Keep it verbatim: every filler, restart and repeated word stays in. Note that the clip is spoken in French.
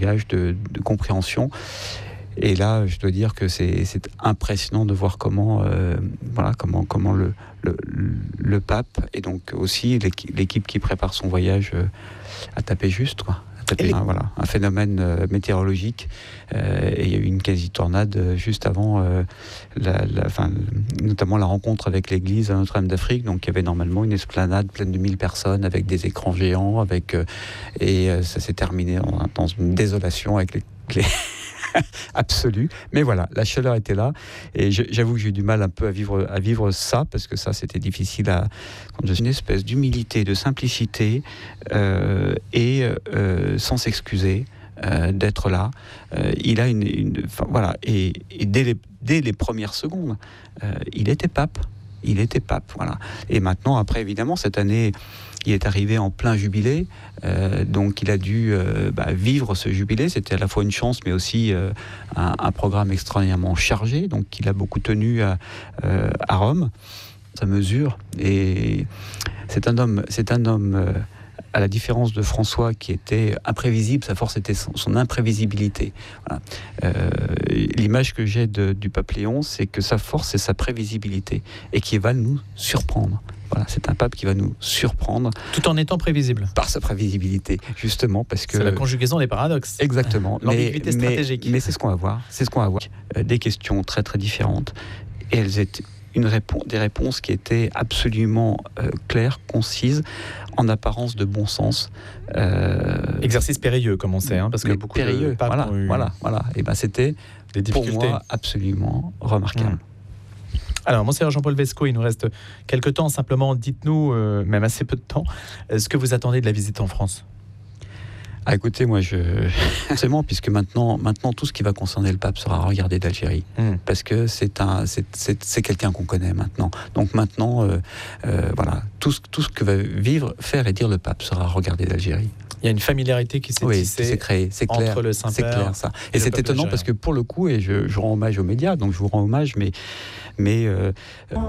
gage de, de compréhension. Et là, je dois dire que c'est, c'est impressionnant de voir comment, euh, voilà, comment, comment le, le, le pape et donc aussi l'équipe, l'équipe qui prépare son voyage euh, a tapé juste, quoi. A tapé, les... hein, voilà, un phénomène euh, météorologique. Euh, et il y a eu une quasi-tornade euh, juste avant, euh, la, la, fin, notamment la rencontre avec l'église à Notre-Dame d'Afrique. Donc il y avait normalement une esplanade pleine de mille personnes avec des écrans géants. Avec, euh, et euh, ça s'est terminé en, dans une désolation avec les... les absolu, mais voilà, la chaleur était là et je, j'avoue que j'ai eu du mal un peu à vivre, à vivre ça, parce que ça c'était difficile à... Une espèce d'humilité, de simplicité euh, et euh, sans s'excuser euh, d'être là. Euh, il a une... une voilà, et, et dès, les, dès les premières secondes, euh, il était pape. Il était pape, voilà. Et maintenant, après, évidemment, cette année, il est arrivé en plein jubilé, euh, donc il a dû euh, bah, vivre ce jubilé. C'était à la fois une chance, mais aussi euh, un, un programme extraordinairement chargé. Donc, il a beaucoup tenu à, euh, à Rome, sa mesure. Et c'est un homme, c'est un homme. Euh, à la différence de François qui était imprévisible, sa force était son, son imprévisibilité. Voilà. Euh, l'image que j'ai de, du pape Léon, c'est que sa force, c'est sa prévisibilité et qui va nous surprendre. Voilà, c'est un pape qui va nous surprendre. Tout en étant prévisible. Par sa prévisibilité, justement, parce que... C'est la conjugaison des paradoxes. Exactement. L'ambiguïté mais, stratégique. Mais, mais c'est ce qu'on va voir. C'est ce qu'on va voir. Euh, des questions très, très différentes. Et elles étaient... Une réponse, des réponses qui étaient absolument euh, claires, concises, en apparence de bon sens. Euh, Exercice périlleux, comme on sait, hein, parce que beaucoup périlleux, de papes voilà, ont eu voilà, voilà. Et ben c'était des difficultés. Pour moi absolument remarquable. Mmh. Alors, Monseigneur Jean-Paul Vesco, il nous reste quelques temps. Simplement, dites-nous, euh, même assez peu de temps, ce que vous attendez de la visite en France. Ah, écoutez, moi, je... forcément, puisque maintenant, maintenant, tout ce qui va concerner le pape sera regardé d'Algérie. Mmh. Parce que c'est, un, c'est, c'est, c'est quelqu'un qu'on connaît maintenant. Donc maintenant, euh, euh, voilà, tout ce, tout ce que va vivre, faire et dire le pape sera regardé d'Algérie. Il y a une familiarité qui s'est oui, tissée qui s'est créée, c'est clair, entre le Saint-Père. C'est clair, ça. Et, et c'est étonnant algérien. Parce que pour le coup, et je, je rends hommage aux médias, donc je vous rends hommage, mais... mais euh,